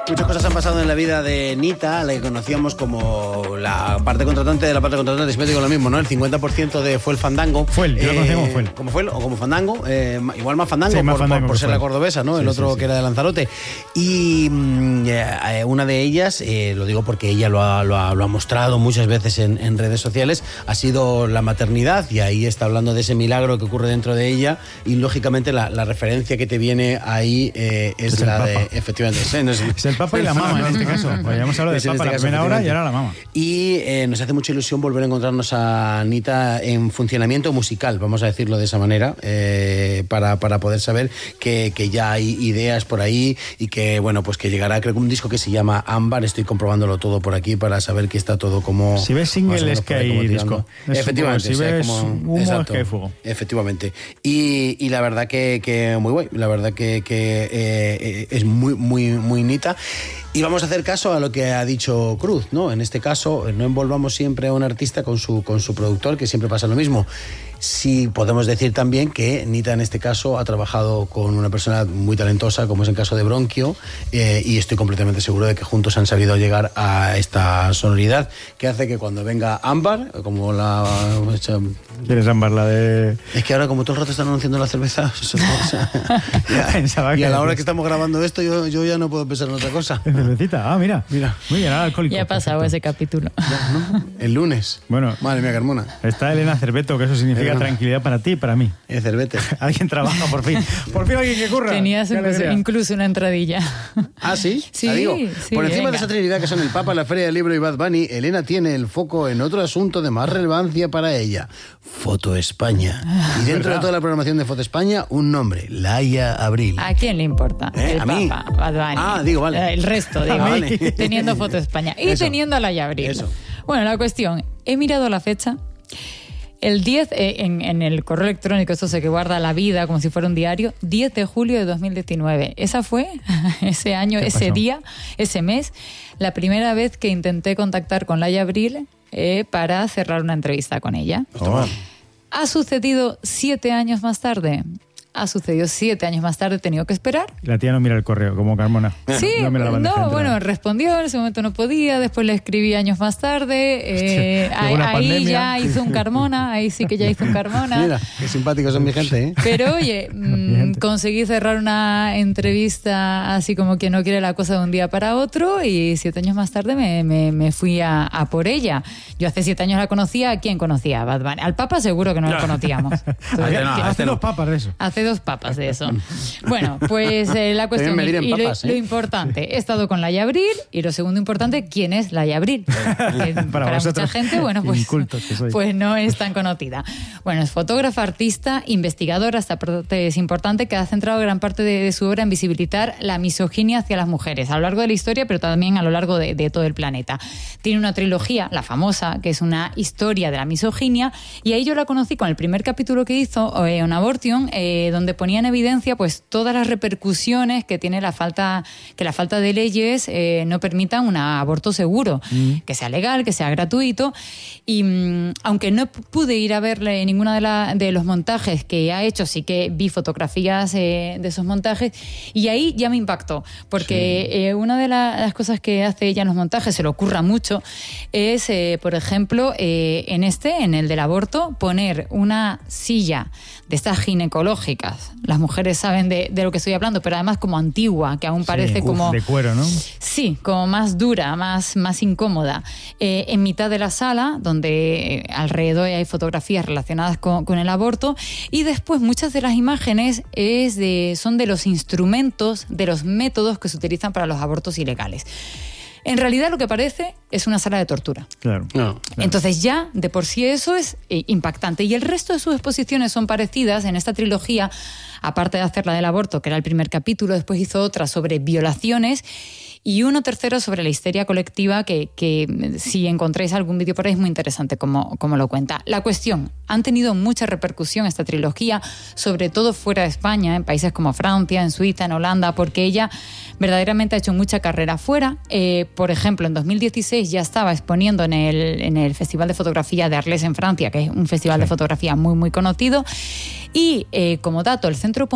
Muchas cosas han pasado en la vida de Nita, la que conocíamos como la parte contratante de la parte contratante, siempre digo lo mismo, ¿no? El 50% de Fue el Fandango. Fue el, yo lo conocí como Fue el. Como Fue el, o como Fandango, igual más Fandango, sí, más Fandango por ser la cordobesa, ¿no? Sí, el otro que era de Lanzarote. Y una de ellas, lo digo porque ella lo ha mostrado muchas veces en redes sociales, ha sido la maternidad, y ahí está hablando de ese milagro que ocurre dentro de ella, y lógicamente la referencia que te viene ahí es la de, efectivamente, es el Papa y la Mama en este caso. Pues ya hemos hablado del Papa la primera hora y ahora la Mama. Y nos hace mucha ilusión volver a encontrarnos a Nita en funcionamiento musical, vamos a decirlo de esa manera, para poder saber que ya hay ideas por ahí y que, bueno, pues que llegará, creo que un disco que se llama Ámbar, estoy comprobándolo todo por aquí para saber que está todo como... Si ves single es que hay disco. Efectivamente. Si ves como, humo es que hay fuego. Efectivamente. Y la verdad que muy guay, la verdad que es muy Nita. Y vamos a hacer caso a lo que ha dicho Cruz, ¿no? En este caso, no envolvamos siempre a un artista con su productor, que siempre pasa lo mismo. Sí podemos decir también que Nita en este caso ha trabajado con una persona muy talentosa, como es el caso de Bronquio, y estoy completamente seguro de que juntos han sabido llegar a esta sonoridad que hace que cuando venga Ámbar, como la... ¿Quieres Ámbar, la de...? Es que ahora, como todo el rato están anunciando la cerveza, y a la hora que estamos grabando esto, yo ya no puedo pensar en otra cosa. ¿Cervecita? Ah, mira. Muy bien, ahora alcohólico. Ya ha pasado ese capítulo. Ya, ¿no? El lunes. Bueno. Madre mía, Carmona. Está Elena Cerveto, que eso significa tranquilidad para ti y para mí. Cervete. Alguien trabaja, por fin. Por fin alguien que curra. Tenías incluso una entradilla. ¿Ah, sí? Sí, digo, sí, por encima venga. de esa trinidad que son el Papa, la Feria del Libro y Bad Bunny, Elena tiene el foco en otro asunto de más relevancia para ella: Foto España. Y dentro de toda la programación de Foto España, un nombre: Laia Abril. ¿A quién le importa? El ¿A mí? Papa, Bad Bunny. Ah, digo, vale. El resto, digo. Vale. Teniendo Foto España. Y Eso. teniendo a Laia Abril. Eso. Bueno, la cuestión, he mirado la fecha. El 10, en el correo electrónico, esto se que guarda la vida como si fuera un diario, 10 de julio de 2019. Esa fue, ese año, ese día, ese mes, la primera vez que intenté contactar con Laia Abril para cerrar una entrevista con ella. Toma. ¿Ha sucedido 7 años más tarde? Ha sucedido 7 años más tarde, he tenido que esperar. La tía no mira el correo, como Carmona. Sí, no mira la bandeja de entrada. bueno, respondió, en ese momento no podía, después le escribí años más tarde, llegó la ahí pandemia. ya hizo un Carmona, ahí sí que ya hizo un Carmona. Mira, qué simpáticos son mi gente, ¿eh? Pero oye, conseguí cerrar una entrevista así como que no quiere la cosa de un día para otro, y 7 años más tarde me fui a por ella. Yo hace 7 años la conocía. ¿A quién conocía? A Bad Bunny. Al Papa seguro que no lo conocíamos. Hace 2 papas de eso. Hace 2 papas de eso. Bueno, pues la cuestión Deben medir en y papas, lo importante, he estado con Laia Abril, y lo segundo importante, ¿quién es Laia Abril? Para mucha gente, bueno, pues, incultos que sois. pues no es tan conocida. Bueno, es fotógrafa, artista, investigadora, esta parte es importante, que ha centrado gran parte de su obra en visibilitar la misoginia hacia las mujeres a lo largo de la historia, pero también a lo largo de todo el planeta. Tiene una trilogía, la famosa, que es una historia de la misoginia, y ahí yo la conocí con el primer capítulo que hizo, On Abortion, donde ponía en evidencia pues todas las repercusiones que tiene la falta de leyes no permitan un aborto seguro, que sea legal, que sea gratuito. Y aunque no pude ir a verle ninguna de los montajes que ha hecho, sí que vi fotografías de esos montajes, y ahí ya me impactó, porque una de las cosas que hace ella en los montajes, se le ocurra mucho, es, por ejemplo, en el del aborto, poner una silla de estas ginecológicas. Las mujeres saben de lo que estoy hablando, pero además como antigua, que aún parece como... de cuero, ¿no? Sí, como más dura, más incómoda. En mitad de la sala, donde alrededor hay fotografías relacionadas con el aborto, y después muchas de las imágenes son de los instrumentos, de los métodos que se utilizan para los abortos ilegales. En realidad lo que parece es una sala de tortura. Claro. No. Entonces ya de por sí eso es impactante. Y el resto de sus exposiciones son parecidas. En esta trilogía, aparte de hacer la del aborto, que era el primer capítulo, después hizo otra sobre violaciones, y uno tercero sobre la histeria colectiva, que si encontráis algún vídeo por ahí es muy interesante como lo cuenta. La cuestión, han tenido mucha repercusión esta trilogía, sobre todo fuera de España, en países como Francia, en Suiza, en Holanda, porque ella verdaderamente ha hecho mucha carrera fuera. Por ejemplo, en 2016 ya estaba exponiendo en el Festival de Fotografía de Arles en Francia, que es un festival de fotografía muy, muy conocido. Y como dato, el Centro